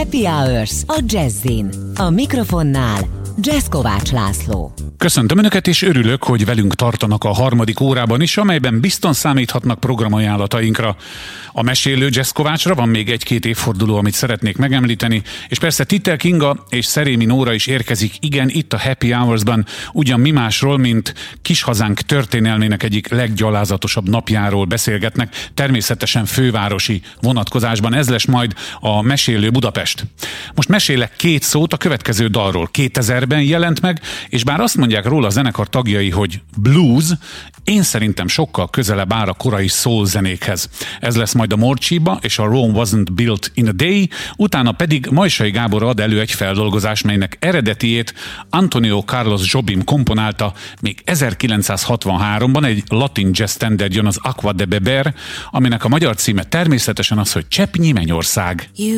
Happy Hours a Jazzin. A mikrofonnál Jazz Kovács László. Köszöntöm Önöket, és örülök, hogy velünk tartanak a harmadik órában is, amelyben bizton számíthatnak programajánlatainkra. A mesélő Jazz Kovácsra van még egy-két évforduló, amit szeretnék megemlíteni, és persze Titel Kinga és Szerémi Nóra is érkezik, igen, itt a Happy Hours-ban, ugyan mi másról, mint kis hazánk történelmének egyik leggyalázatosabb napjáról beszélgetnek, természetesen fővárosi vonatkozásban. Ez lesz majd a mesélő Budapest. Most mesélek két szót a következő dalról. 2000-ben jelent meg, és bár azt mondják róla a zenekar tagjai, hogy blues, én szerintem sokkal közelebb áll a korai soul zenékhez. Ez lesz majd a Morcsiba és a Rome Wasn't Built in a Day, utána pedig Majsai Gábor ad elő egy feldolgozás, melynek eredetiét Antonio Carlos Jobim komponálta még 1963-ban, egy latin jazz standard jön, az Aqua de Beber, aminek a magyar címe természetesen az, hogy Cseppnyi Mennyország.